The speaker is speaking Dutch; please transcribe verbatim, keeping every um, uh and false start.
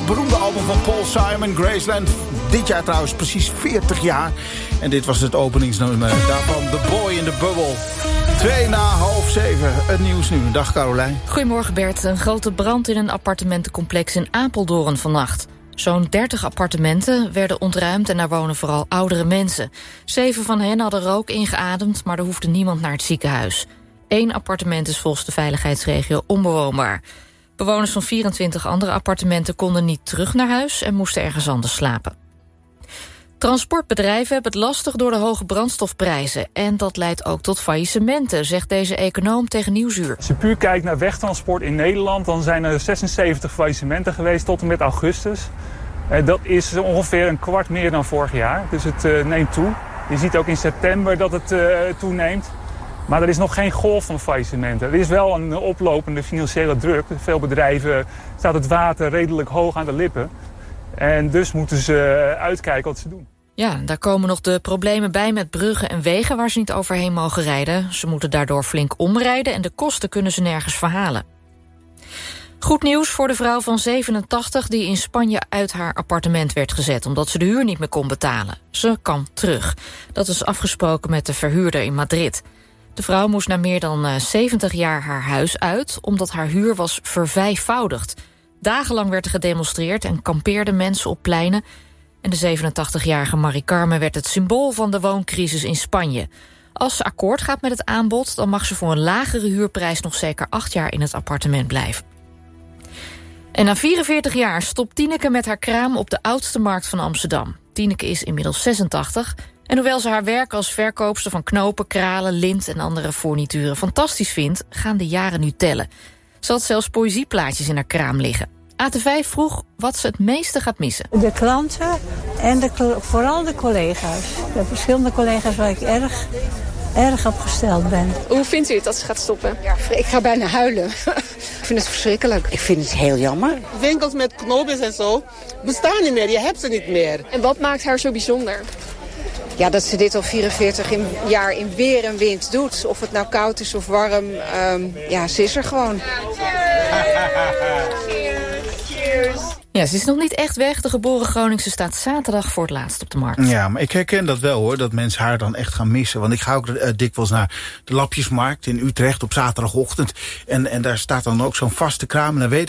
beroemde album van Paul Simon, Graceland. Dit jaar trouwens precies veertig jaar. En dit was het openingsnummer daarvan, The Boy in the Bubble. Twee na half zeven, het nieuws nu. Dag Carolijn. Goedemorgen Bert. Een grote brand in een appartementencomplex in Apeldoorn vannacht. Zo'n dertig appartementen werden ontruimd en daar wonen vooral oudere mensen. Zeven van hen hadden rook ingeademd, maar er hoefde niemand naar het ziekenhuis. Eén appartement is volgens de veiligheidsregio onbewoonbaar. Bewoners van vierentwintig andere appartementen konden niet terug naar huis en moesten ergens anders slapen. Transportbedrijven hebben het lastig door de hoge brandstofprijzen. En dat leidt ook tot faillissementen, zegt deze econoom tegen Nieuwsuur. Als je puur kijkt naar wegtransport in Nederland, dan zijn er zesenzeventig faillissementen geweest tot en met augustus. Dat is ongeveer een kwart meer dan vorig jaar, dus het uh, neemt toe. Je ziet ook in september dat het uh, toeneemt. Maar er is nog geen golf van faillissementen. Er is wel een oplopende financiële druk. Veel bedrijven staat het water redelijk hoog aan de lippen. En dus moeten ze uitkijken wat ze doen. Ja, daar komen nog de problemen bij met bruggen en wegen waar ze niet overheen mogen rijden. Ze moeten daardoor flink omrijden en de kosten kunnen ze nergens verhalen. Goed nieuws voor de vrouw van zevenentachtig die in Spanje uit haar appartement werd gezet omdat ze de huur niet meer kon betalen. Ze kan terug. Dat is afgesproken met de verhuurder in Madrid. De vrouw moest na meer dan zeventig jaar haar huis uit omdat haar huur was vervijfvoudigd. Dagenlang werd er gedemonstreerd en kampeerden mensen op pleinen. En de zevenentachtigjarige Mari Carmen werd het symbool van de wooncrisis in Spanje. Als ze akkoord gaat met het aanbod, dan mag ze voor een lagere huurprijs nog zeker acht jaar in het appartement blijven. En na vierenveertig jaar stopt Tineke met haar kraam op de oudste markt van Amsterdam. Tineke is inmiddels zesentachtig. En hoewel ze haar werk als verkoopster van knopen, kralen, lint en andere fournituren fantastisch vindt, gaan de jaren nu tellen. Ze had zelfs poëzieplaatjes in haar kraam liggen. A T vijf vroeg wat ze het meeste gaat missen. De klanten en de, vooral de collega's. De verschillende collega's waar ik erg, erg op gesteld ben. Hoe vindt u het dat ze gaat stoppen? Ja, ik ga bijna huilen. Ik vind het verschrikkelijk. Ik vind het heel jammer. Winkels met knoopjes en zo bestaan niet meer. Je hebt ze niet meer. En wat maakt haar zo bijzonder? Ja, dat ze dit al vierenveertig jaar in weer en wind doet. Of het nou koud is of warm. Um, ja, ze is er gewoon. Ja, ze is nog niet echt weg. De geboren Groningse staat zaterdag voor het laatst op de markt. Ja, maar ik herken dat wel hoor, dat mensen haar dan echt gaan missen. Want ik ga ook uh, dikwijls naar de Lapjesmarkt in Utrecht op zaterdagochtend. En, en daar staat dan ook zo'n vaste kraam. En dan weet